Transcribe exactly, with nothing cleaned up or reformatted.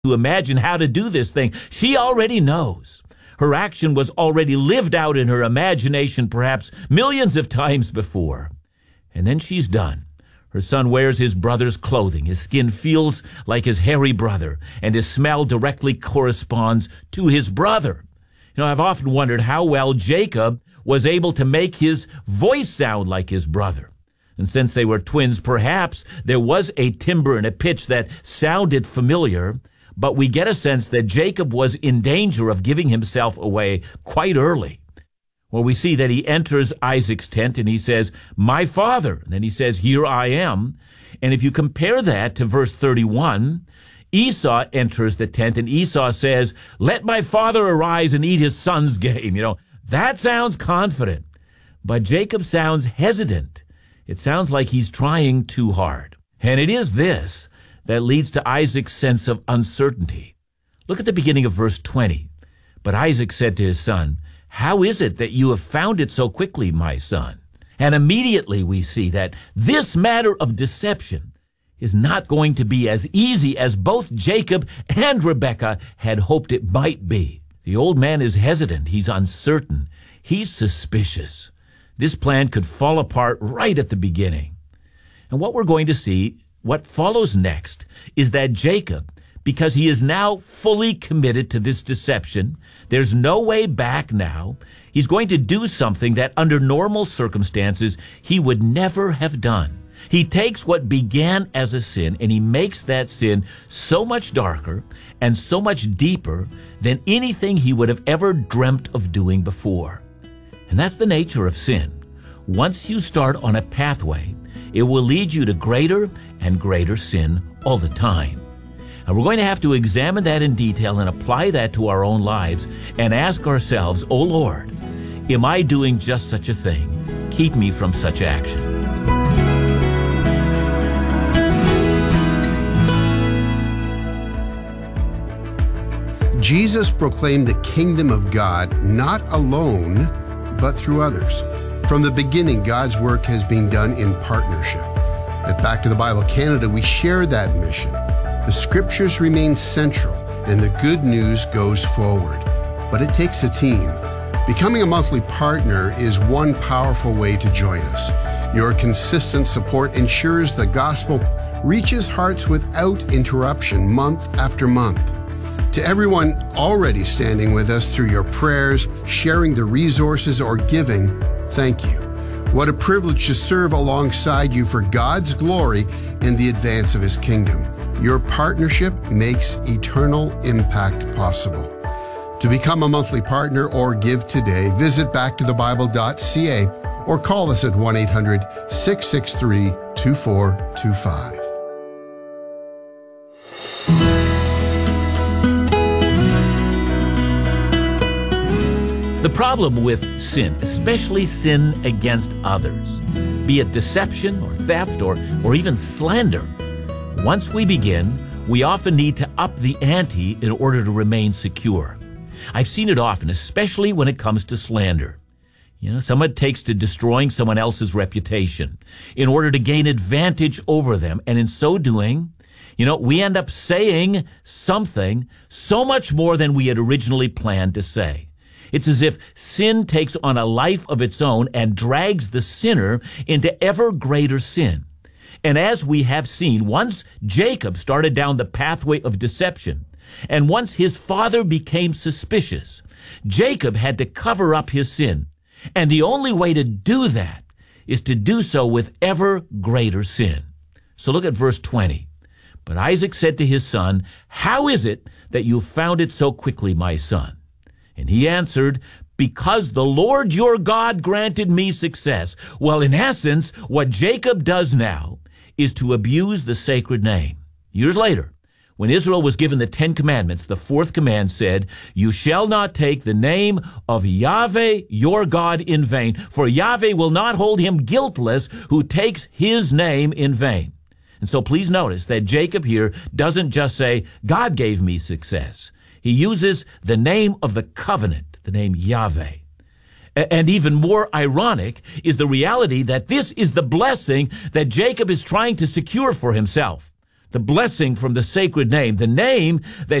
to imagine how to do this thing. She already knows. Her action was already lived out in her imagination perhaps millions of times before. And then she's done. Her son wears his brother's clothing. His skin feels like his hairy brother, and his smell directly corresponds to his brother. You know, I've often wondered how well Jacob was able to make his voice sound like his brother. And since they were twins, perhaps there was a timbre and a pitch that sounded familiar, but we get a sense that Jacob was in danger of giving himself away quite early. Well, we see that he enters Isaac's tent and he says, "My father." And then he says, "Here I am." And if you compare that to verse thirty-one, Esau enters the tent and Esau says, "Let my father arise and eat his son's game." You know, that sounds confident, but Jacob sounds hesitant. It sounds like he's trying too hard. And it is this that leads to Isaac's sense of uncertainty. Look at the beginning of verse twenty. But Isaac said to his son, "How is it that you have found it so quickly, my son?" And immediately we see that this matter of deception is not going to be as easy as both Jacob and Rebekah had hoped it might be. The old man is hesitant. He's uncertain. He's suspicious. This plan could fall apart right at the beginning. And what we're going to see, what follows next, is that Jacob, because he is now fully committed to this deception, there's no way back now, he's going to do something that under normal circumstances he would never have done. He takes what began as a sin and he makes that sin so much darker and so much deeper than anything he would have ever dreamt of doing before. And that's the nature of sin. Once you start on a pathway, it will lead you to greater and greater sin all the time. And we're going to have to examine that in detail and apply that to our own lives and ask ourselves, "Oh Lord, am I doing just such a thing? Keep me from such action." Jesus proclaimed the kingdom of God not alone, but through others. From the beginning, God's work has been done in partnership. At Back to the Bible Canada, we share that mission. The scriptures remain central, and the good news goes forward. But it takes a team. Becoming a monthly partner is one powerful way to join us. Your consistent support ensures the gospel reaches hearts without interruption month after month. To everyone already standing with us through your prayers, sharing the resources, or giving, thank you. What a privilege to serve alongside you for God's glory and the advance of His kingdom. Your partnership makes eternal impact possible. To become a monthly partner or give today, visit back to the bible dot c a or call us at one eight hundred, six six three, two four two five. The problem with sin, especially sin against others, be it deception or theft or, or even slander, once we begin, we often need to up the ante in order to remain secure. I've seen it often, especially when it comes to slander. You know, someone takes to destroying someone else's reputation in order to gain advantage over them, and in so doing, you know, we end up saying something so much more than we had originally planned to say. It's as if sin takes on a life of its own and drags the sinner into ever greater sin. And as we have seen, once Jacob started down the pathway of deception, and once his father became suspicious, Jacob had to cover up his sin. And the only way to do that is to do so with ever greater sin. So look at verse twenty. But Isaac said to his son, "How is it that you found it so quickly, my son?" And he answered, "Because the Lord your God granted me success." Well, in essence, what Jacob does now is to abuse the sacred name. Years later, when Israel was given the Ten Commandments, the fourth command said, "You shall not take the name of Yahweh your God in vain, for Yahweh will not hold him guiltless who takes his name in vain." And so please notice that Jacob here doesn't just say, "God gave me success." He uses the name of the covenant, the name Yahweh. And even more ironic is the reality that this is the blessing that Jacob is trying to secure for himself. the blessing from the sacred name, the name that